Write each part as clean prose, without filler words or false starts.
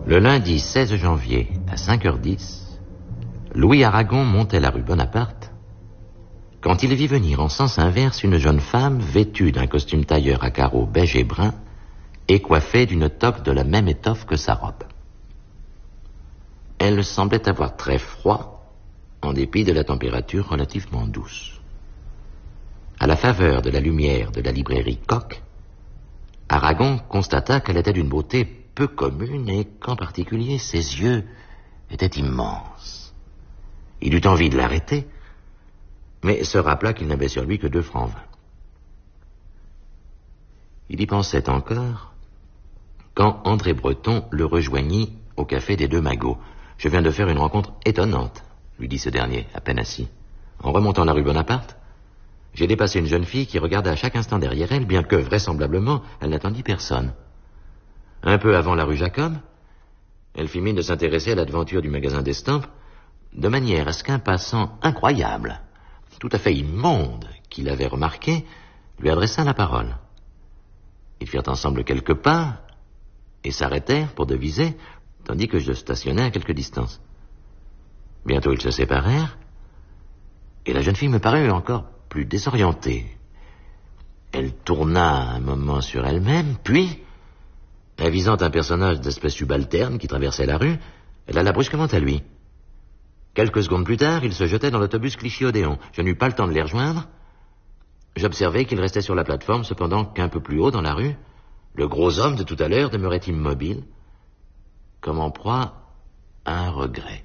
Le lundi 16 janvier, à 5h10, Louis Aragon montait la rue Bonaparte quand il vit venir en sens inverse une jeune femme vêtue d'un costume tailleur à carreaux beige et brun et coiffée d'une toque de la même étoffe que sa robe. Elle semblait avoir très froid, en dépit de la température relativement douce. À la faveur de la lumière de la librairie Coq, Aragon constata qu'elle était d'une beauté peu commune et qu'en particulier ses yeux étaient immenses. Il eut envie de l'arrêter, mais se rappela qu'il n'avait sur lui que 2 francs 20. Il y pensait encore quand André Breton le rejoignit au café des 2 Magots. « Je viens de faire une rencontre étonnante », lui dit ce dernier, à peine assis. En remontant la rue Bonaparte, j'ai dépassé une jeune fille qui regardait à chaque instant derrière elle, bien que, vraisemblablement, elle n'attendit personne. Un peu avant la rue Jacob, elle fit mine de s'intéresser à la devanture du magasin d'estampes, de manière à ce qu'un passant incroyable, tout à fait immonde, qu'il avait remarqué, lui adressa la parole. Ils firent ensemble quelques pas et s'arrêtèrent pour deviser, tandis que je stationnais à quelque distance. Bientôt ils se séparèrent, et la jeune fille me parut encore plus désorientée. Elle tourna un moment sur elle-même, puis, avisant un personnage d'espèce subalterne qui traversait la rue, elle alla brusquement à lui. Quelques secondes plus tard, il se jetait dans l'autobus Clichy-Odéon. Je n'eus pas le temps de les rejoindre. J'observai qu'il restait sur la plateforme, cependant qu'un peu plus haut dans la rue, le gros homme de tout à l'heure demeurait immobile, comme en proie à un regret.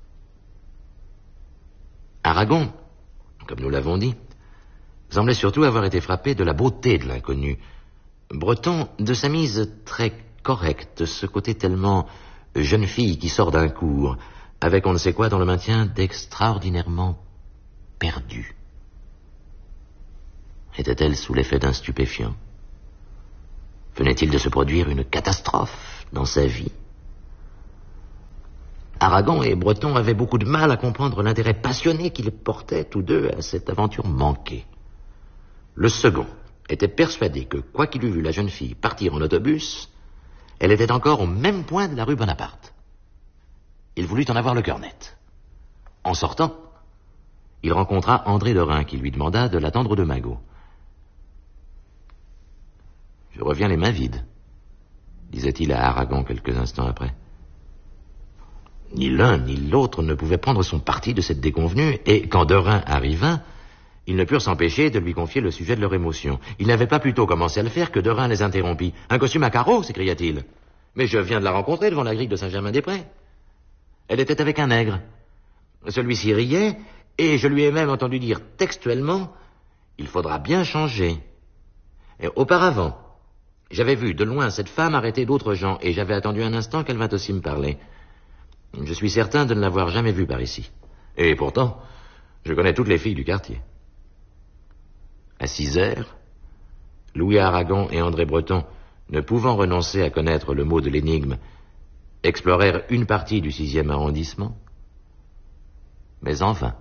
Aragon, comme nous l'avons dit, semblait surtout avoir été frappé de la beauté de l'inconnu. Breton, de sa mise très correcte, ce côté tellement jeune fille qui sort d'un cours, avec on ne sait quoi dans le maintien d'extraordinairement perdu. Était-elle sous l'effet d'un stupéfiant? Venait-il de se produire une catastrophe dans sa vie? Aragon et Breton avaient beaucoup de mal à comprendre l'intérêt passionné qu'ils portaient tous deux à cette aventure manquée. Le second était persuadé que, quoi qu'il eût vu la jeune fille partir en autobus, elle était encore au même point de la rue Bonaparte. Il voulut en avoir le cœur net. En sortant, il rencontra André Dorin qui lui demanda de l'attendre aux 2 Magots. « Je reviens les mains vides », disait-il à Aragon quelques instants après. Ni l'un ni l'autre ne pouvait prendre son parti de cette déconvenue, et quand Dorin arriva, ils ne purent s'empêcher de lui confier le sujet de leur émotion. Il n'avait pas plutôt commencé à le faire que Dorin les interrompit. « Un costume à carreaux » s'écria-t-il. « Mais je viens de la rencontrer devant la grille de Saint-Germain-des-Prés. Elle était avec un nègre. Celui-ci riait, et je lui ai même entendu dire textuellement « Il faudra bien changer ». Et auparavant, j'avais vu de loin cette femme arrêter d'autres gens, et j'avais attendu un instant qu'elle vînt aussi me parler. Je suis certain de ne l'avoir jamais vue par ici. Et pourtant, je connais toutes les filles du quartier. À 6h, Louis Aragon et André Breton, ne pouvant renoncer à connaître le mot de l'énigme, explorèrent une partie du 6e arrondissement, mais en vain.